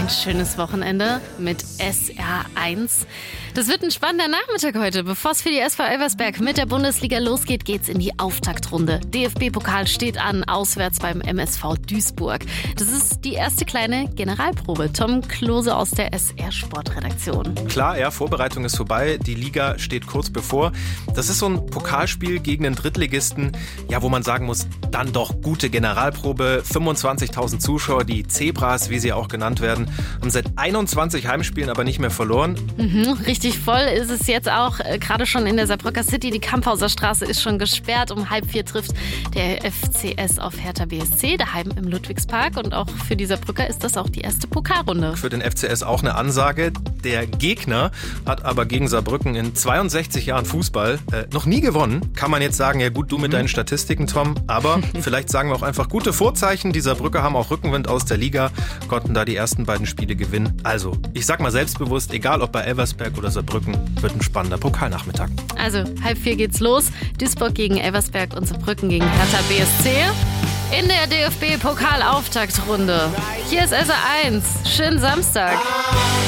ein schönes Wochenende mit SR1. Das wird ein spannender Nachmittag heute. Bevor es für die SV Elversberg mit der Bundesliga losgeht, geht's in die Auftaktrunde. DFB-Pokal steht an, auswärts beim MSV Duisburg. Das ist die erste kleine Generalprobe. Tom Klose aus der SR-Sportredaktion. Klar, ja, Vorbereitung ist vorbei. Die Liga steht kurz bevor. Das ist so ein Pokalspiel gegen den Drittligisten, ja, wo man sagen muss, dann doch gute Generalprobe. 25.000 Zuschauer, die Zebras, wie sie auch genannt werden, haben seit 21 Heimspielen aber nicht mehr verloren. Richtig voll ist es jetzt auch, gerade schon in der Saarbrücker City. Die Kamphauser Straße ist schon gesperrt. Um 3:30 trifft der FCS auf Hertha BSC, daheim im Ludwigspark. Und auch für die Saarbrücker ist das auch die erste Pokalrunde. Für den FCS auch eine Ansage. Der Gegner hat aber gegen Saarbrücken in 62 Jahren Fußball noch nie gewonnen. Kann man jetzt sagen, ja gut, du mit deinen Statistiken, Tom. Aber vielleicht sagen wir auch einfach gute Vorzeichen. Die Saarbrücker haben auch Rückenwind aus der Liga, konnten da die ersten beiden Spiele gewinnen. Also, ich sag mal selbstbewusst, egal ob bei Elversberg oder Saarbrücken, wird ein spannender Pokalnachmittag. Also, 3:30 geht's los. Duisburg gegen Elversberg und Saarbrücken gegen Hertha BSC. In der DFB-Pokal-Auftaktrunde. Hier ist SR1. Schönen Samstag.